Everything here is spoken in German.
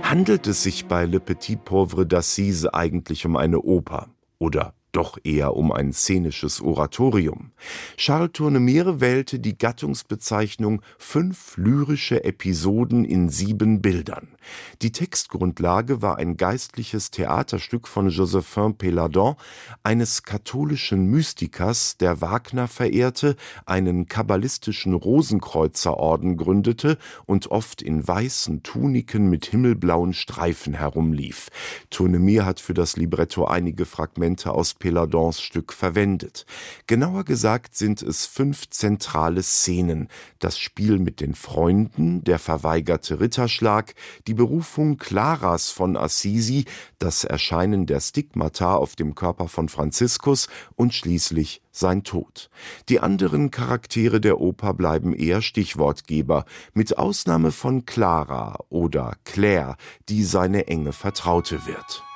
Handelt es sich bei Le Petit Pauvre d'Assise eigentlich um eine Oper oder doch eher um ein szenisches Oratorium? Charles Tournemire wählte die Gattungsbezeichnung 5 lyrische Episoden in 7 Bildern. Die Textgrundlage war ein geistliches Theaterstück von Josephin Péladan, eines katholischen Mystikers, der Wagner verehrte, einen kabbalistischen Rosenkreuzerorden gründete und oft in weißen Tuniken mit himmelblauen Streifen herumlief. Tournemire hat für das Libretto einige Fragmente aus Péladans Stück verwendet. Genauer gesagt sind es 5 zentrale Szenen: das Spiel mit den Freunden, der verweigerte Ritterschlag, die Berufung Claras von Assisi, das Erscheinen der Stigmata auf dem Körper von Franziskus und schließlich sein Tod. Die anderen Charaktere der Oper bleiben eher Stichwortgeber, mit Ausnahme von Clara oder Claire, die seine enge Vertraute wird.